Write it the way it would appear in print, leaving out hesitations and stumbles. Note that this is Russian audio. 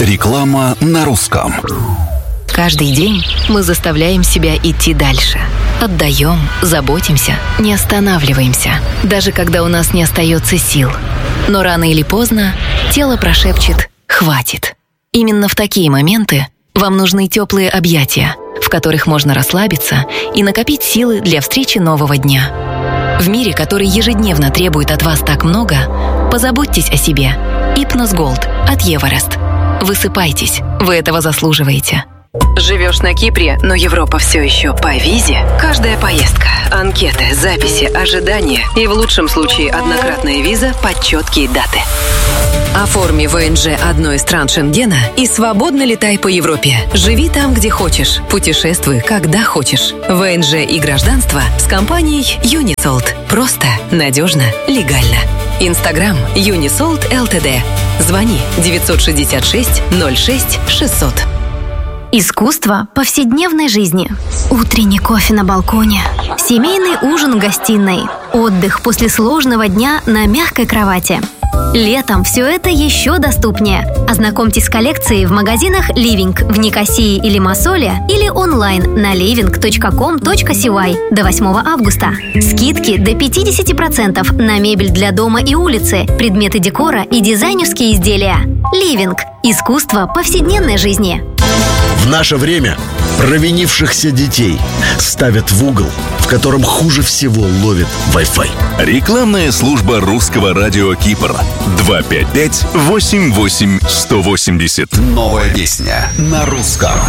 Реклама на русском. Каждый день мы заставляем себя идти дальше. Отдаем, заботимся, не останавливаемся, даже когда у нас не остается сил. Но рано или поздно тело прошепчет «хватит». Именно в такие моменты вам нужны теплые объятия, в которых можно расслабиться и накопить силы для встречи нового дня. В мире, который ежедневно требует от вас так много, позаботьтесь о себе. Hypnos Gold от Everest. Высыпайтесь, вы этого заслуживаете. Живешь на Кипре, но Европа все еще по визе? Каждая поездка, анкеты, записи, ожидания и в лучшем случае однократная виза под четкие даты. Оформи ВНЖ одной из стран Шенгена и свободно летай по Европе. Живи там, где хочешь. Путешествуй, когда хочешь. ВНЖ и гражданство с компанией Unisold. Просто, надежно, легально. Инстаграм Unisold LTD. Звони 966 06 600. Искусство повседневной жизни. Утренний кофе на балконе. Семейный ужин в гостиной. Отдых после сложного дня на мягкой кровати. Летом все это еще доступнее. Ознакомьтесь с коллекцией в магазинах Living в Никосии и Лимассоле или онлайн на living.com.cy до 8 августа. Скидки до 50% на мебель для дома и улицы, предметы декора и дизайнерские изделия. Living. Искусство повседневной жизни. В наше время провинившихся детей ставят в угол, в котором хуже всего ловит Wi-Fi. Рекламная служба русского радио Кипр. 255-88-180. Новая песня на русском.